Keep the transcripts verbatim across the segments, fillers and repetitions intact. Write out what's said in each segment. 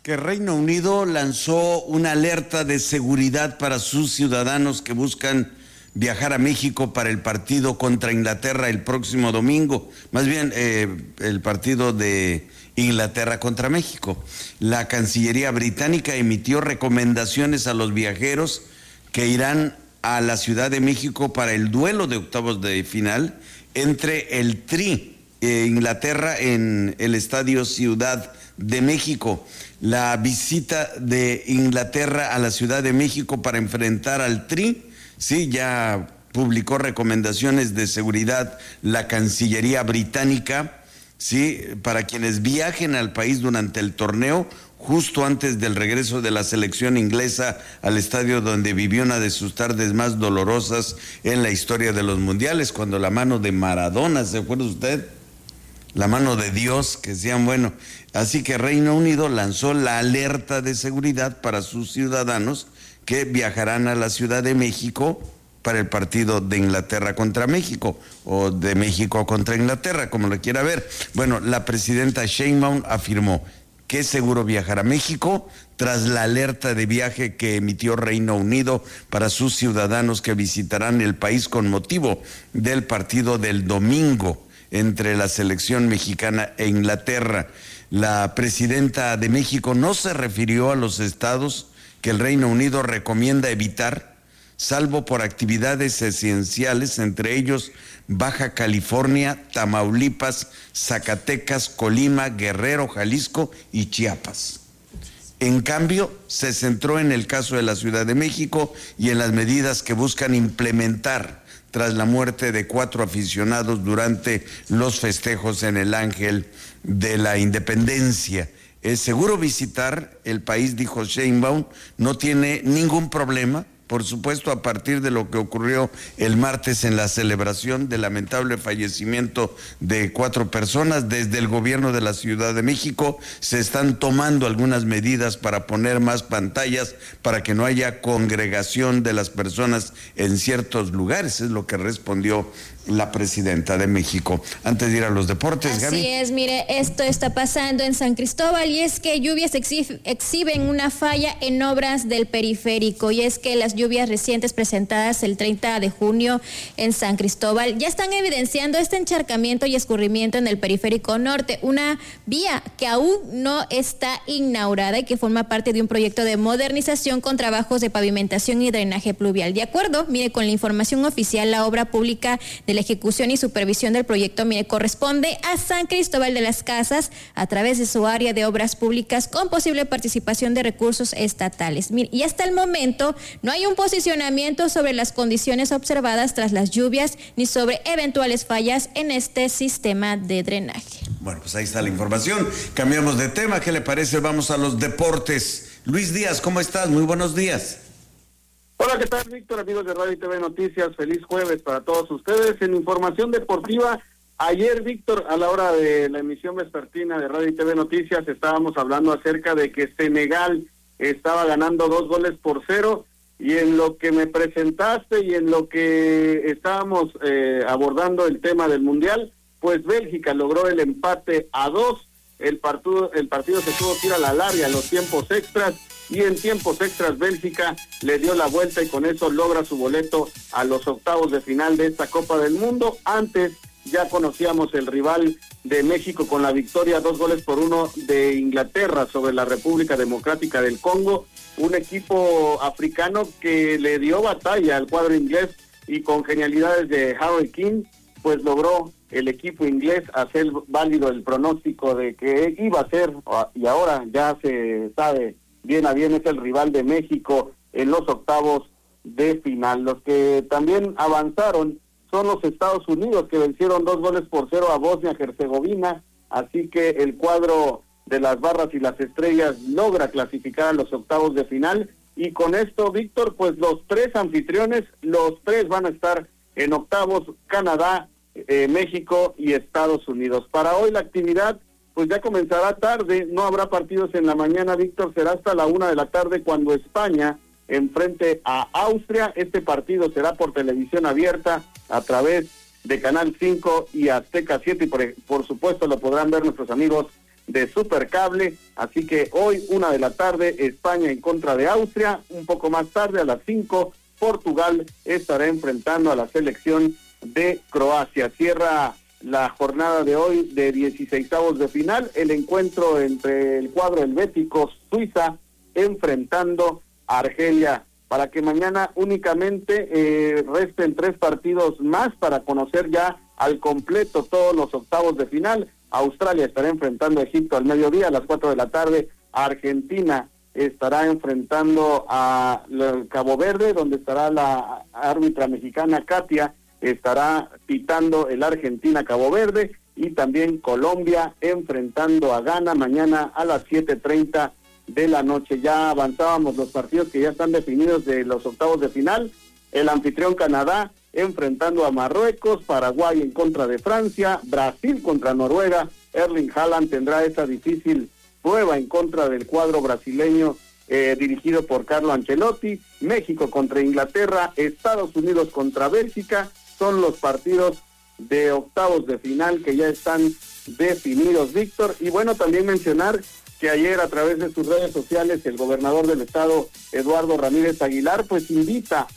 Que Reino Unido lanzó una alerta de seguridad para sus ciudadanos que buscan viajar a México para el partido contra Inglaterra el próximo domingo, más bien eh, el partido de Inglaterra contra México. La Cancillería británica emitió recomendaciones a los viajeros que irán a la Ciudad de México para el duelo de octavos de final entre el Tri e Inglaterra en el Estadio Ciudad de México. La visita de Inglaterra a la Ciudad de México para enfrentar al Tri, sí, ya publicó recomendaciones de seguridad la Cancillería británica, sí, para quienes viajen al país durante el torneo, justo antes del regreso de la selección inglesa al estadio donde vivió una de sus tardes más dolorosas en la historia de los mundiales, cuando la mano de Maradona, ¿se acuerda usted? La mano de Dios, que decían, bueno, así que Reino Unido lanzó la alerta de seguridad para sus ciudadanos que viajarán a la Ciudad de México para el partido de Inglaterra contra México, o de México contra Inglaterra, como lo quiera ver. Bueno, la presidenta Sheinbaum afirmó que es seguro viajar a México tras la alerta de viaje que emitió Reino Unido para sus ciudadanos que visitarán el país con motivo del partido del domingo entre la selección mexicana e Inglaterra. La presidenta de México no se refirió a los estados que el Reino Unido recomienda evitar, salvo por actividades esenciales, entre ellos Baja California, Tamaulipas, Zacatecas, Colima, Guerrero, Jalisco y Chiapas. En cambio, se centró en el caso de la Ciudad de México y en las medidas que buscan implementar tras la muerte de cuatro aficionados durante los festejos en el Ángel de la Independencia. Es seguro visitar el país, dijo Sheinbaum, no tiene ningún problema. Por supuesto, a partir de lo que ocurrió el martes en la celebración del lamentable fallecimiento de cuatro personas, desde el gobierno de la Ciudad de México se están tomando algunas medidas para poner más pantallas para que no haya congregación de las personas en ciertos lugares, es lo que respondió la presidenta de México. Antes de ir a los deportes, Así Gaby. Así es, mire, esto está pasando en San Cristóbal y es que lluvias exhi- exhiben una falla en obras del periférico, y es que las lluvias recientes presentadas el treinta de junio en San Cristóbal ya están evidenciando este encharcamiento y escurrimiento en el periférico norte, una vía que aún no está inaugurada y que forma parte de un proyecto de modernización con trabajos de pavimentación y drenaje pluvial. De acuerdo, mire, con la información oficial, la obra pública de la ejecución y supervisión del proyecto, mire, corresponde a San Cristóbal de las Casas a través de su área de obras públicas con posible participación de recursos estatales. Mire, y hasta el momento no hay un posicionamiento sobre las condiciones observadas tras las lluvias ni sobre eventuales fallas en este sistema de drenaje. Bueno, pues ahí está la información. Cambiamos de tema, ¿qué le parece? Vamos a los deportes. Luis Díaz, ¿cómo estás? Muy buenos días. Hola, ¿qué tal, Víctor? Amigos de Radio y T V Noticias, feliz jueves para todos ustedes. En información deportiva, ayer, Víctor, a la hora de la emisión vespertina de Radio y T V Noticias, estábamos hablando acerca de que Senegal estaba ganando dos goles por cero, y en lo que me presentaste y en lo que estábamos eh, abordando el tema del Mundial, pues Bélgica logró el empate a dos. El partido, el partido se tuvo que ir a la larga, a los tiempos extras, y en tiempos extras Bélgica le dio la vuelta y con eso logra su boleto a los octavos de final de esta Copa del Mundo. Antes ya conocíamos el rival de México con la victoria dos goles por uno de Inglaterra sobre la República Democrática del Congo, un equipo africano que le dio batalla al cuadro inglés, y con genialidades de Harry Kane pues logró el equipo inglés hacer válido el pronóstico de que iba a ser, y ahora ya se sabe bien a bien, es el rival de México en los octavos de final. Los que también avanzaron son los Estados Unidos, que vencieron dos goles por cero a Bosnia-Herzegovina, así que el cuadro de las barras y las estrellas logra clasificar a los octavos de final, y con esto, Víctor, pues los tres anfitriones, los tres van a estar en octavos: Canadá, eh, México y Estados Unidos. Para hoy la actividad pues ya comenzará tarde, no habrá partidos en la mañana, Víctor, será hasta la una de la tarde cuando España enfrente a Austria. Este partido será por televisión abierta a través de Canal cinco y Azteca siete, y por, por supuesto lo podrán ver nuestros amigos de Supercable. Así que hoy, una de la tarde, España en contra de Austria. Un poco más tarde, a las cinco, Portugal estará enfrentando a la selección de Croacia. Cierra la jornada de hoy de dieciseisavos de final, el encuentro entre el cuadro helvético Suiza enfrentando a Argelia, para que mañana únicamente eh, resten tres partidos más para conocer ya al completo todos los octavos de final. Australia estará enfrentando a Egipto al mediodía, a las cuatro de la tarde. Argentina estará enfrentando a Cabo Verde, donde estará la árbitra mexicana Katia, estará pitando el Argentina-Cabo Verde, y también Colombia enfrentando a Ghana mañana a las siete treinta de la noche. Ya avanzábamos los partidos que ya están definidos de los octavos de final. El anfitrión Canadá enfrentando a Marruecos, Paraguay en contra de Francia, Brasil contra Noruega. Erling Haaland tendrá esa difícil prueba en contra del cuadro brasileño eh, dirigido por Carlo Ancelotti. México contra Inglaterra, Estados Unidos contra Bélgica. Son los partidos de octavos de final que ya están definidos, Víctor. Y bueno, también mencionar que ayer, a través de sus redes sociales, el gobernador del estado, Eduardo Ramírez Aguilar, pues invita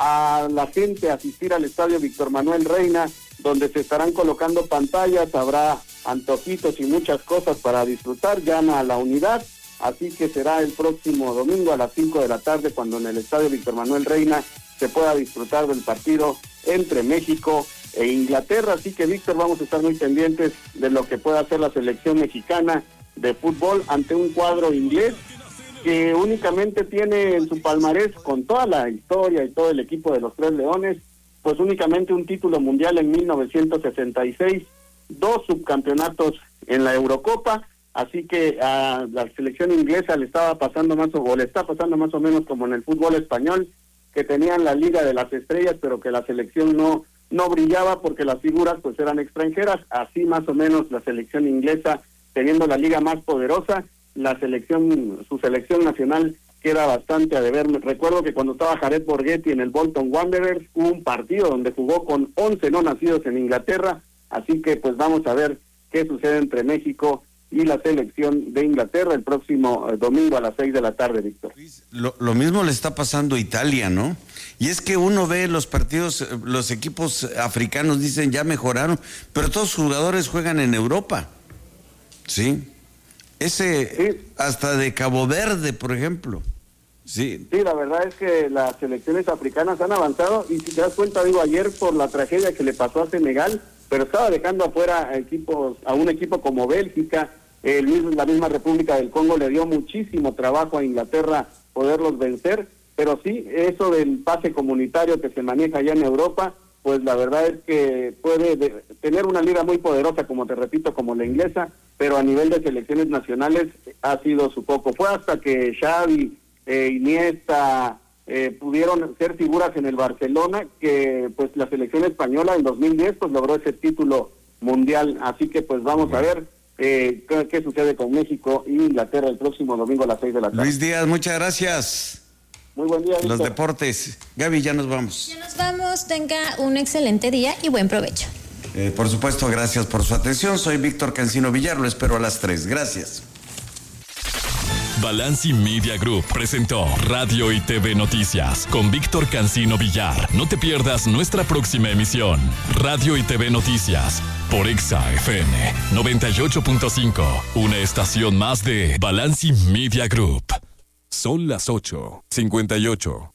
a la gente a asistir al estadio Víctor Manuel Reina, donde se estarán colocando pantallas, habrá antojitos y muchas cosas para disfrutar. Llama a la unidad, así que será el próximo domingo a las cinco de la tarde cuando en el estadio Víctor Manuel Reina se pueda disfrutar del partido entre México e Inglaterra. Así que, Víctor, vamos a estar muy pendientes de lo que pueda hacer la selección mexicana de fútbol ante un cuadro inglés que únicamente tiene en su palmarés, con toda la historia y todo el equipo de los Tres Leones, pues únicamente un título mundial en mil novecientos sesenta y seis, dos subcampeonatos en la Eurocopa. Así que a la selección inglesa le estaba pasando más o, o le está pasando más o menos como en el fútbol español, que tenían la Liga de las Estrellas, pero que la selección no no brillaba porque las figuras pues eran extranjeras. Así más o menos la selección inglesa, teniendo la liga más poderosa, la selección, su selección nacional queda bastante a deber. Recuerdo que cuando estaba Jared Borghetti en el Bolton Wanderers, hubo un partido donde jugó con once no nacidos en Inglaterra. Así que pues vamos a ver qué sucede entre México y la selección de Inglaterra el próximo eh, domingo a las seis de la tarde, Víctor. Lo, lo mismo le está pasando a Italia, ¿no? Y es que uno ve los partidos, los equipos africanos dicen ya mejoraron, pero todos los jugadores juegan en Europa. Sí. Ese, sí. Hasta de Cabo Verde, por ejemplo. Sí. Sí, la verdad es que las selecciones africanas han avanzado, y si te das cuenta, digo, ayer por la tragedia que le pasó a Senegal, pero estaba dejando afuera a equipos, a un equipo como Bélgica. El mismo, la misma República del Congo le dio muchísimo trabajo a Inglaterra poderlos vencer, pero sí, eso del pase comunitario que se maneja allá en Europa, pues la verdad es que puede de, tener una liga muy poderosa, como te repito, como la inglesa, pero a nivel de selecciones nacionales ha sido su poco. Fue hasta que Xavi, eh, Iniesta eh, pudieron ser figuras en el Barcelona, que pues la selección española en dos mil diez pues logró ese título mundial. Así que pues vamos a ver Eh, ¿qué, ¿qué sucede con México e Inglaterra el próximo domingo a las seis de la tarde? Luis Díaz, muchas gracias. Muy buen día, Víctor. Los deportes. Gaby, ya nos vamos. Ya nos vamos, tenga un excelente día y buen provecho. Eh, por supuesto, gracias por su atención. Soy Víctor Cancino Villar, lo espero a las tres. Gracias. Balanci Media Group presentó Radio y T V Noticias con Víctor Cancino Villar. No te pierdas nuestra próxima emisión. Radio y T V Noticias por Exa F M noventa y ocho punto cinco, una estación más de Balanci Media Group. Son las ocho cincuenta y ocho.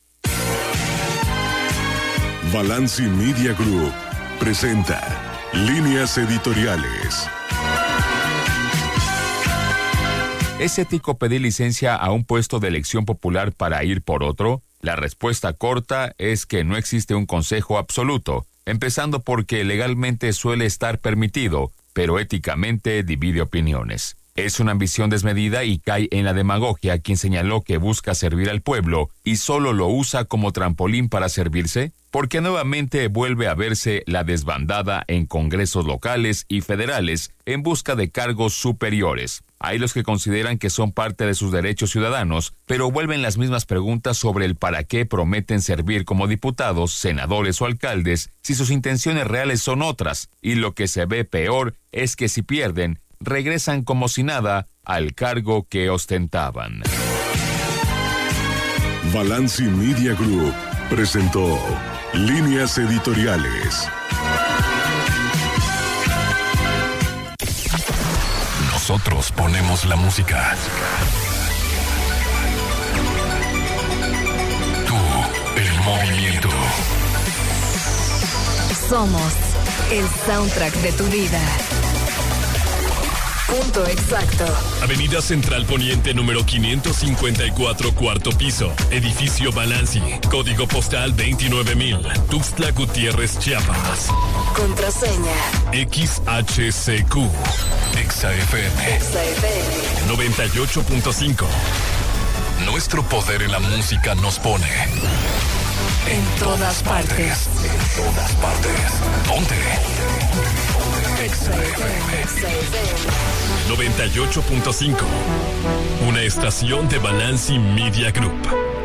Balanci Media Group presenta Líneas Editoriales. ¿Es ético pedir licencia a un puesto de elección popular para ir por otro? La respuesta corta es que no existe un consejo absoluto, empezando porque legalmente suele estar permitido, pero éticamente divide opiniones. Es una ambición desmedida y cae en la demagogia quien señaló que busca servir al pueblo y solo lo usa como trampolín para servirse, porque nuevamente vuelve a verse la desbandada en congresos locales y federales en busca de cargos superiores. Hay los que consideran que son parte de sus derechos ciudadanos, pero vuelven las mismas preguntas sobre el para qué prometen servir como diputados, senadores o alcaldes si sus intenciones reales son otras, y lo que se ve peor es que si pierden, regresan como si nada al cargo que ostentaban. Balanci Media Group presentó Líneas Editoriales. Nosotros ponemos la música. Tú, el movimiento. Somos el soundtrack de tu vida. Punto exacto. Avenida Central Poniente número quinientos cincuenta y cuatro, cuarto piso. Edificio Balanci. Código postal veintinueve mil. Tuxtla Gutiérrez, Chiapas. Contraseña. X H C Q. Exa F M. Exa F M. noventa y ocho punto cinco. Nuestro poder en la música nos pone en todas partes. En todas partes. Ponte. Exa F M. noventa y ocho punto cinco. Una estación de Balanci Media Group.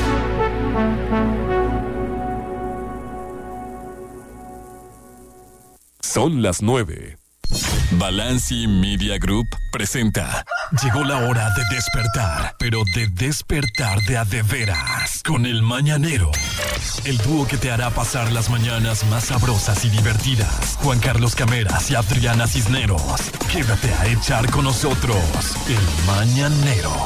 Son las nueve. Balanci Media Group presenta. Llegó la hora de despertar, pero de despertar de a de veras, con el Mañanero. El dúo que te hará pasar las mañanas más sabrosas y divertidas. Juan Carlos Cameras y Adriana Cisneros. Quédate a echar con nosotros, el Mañanero.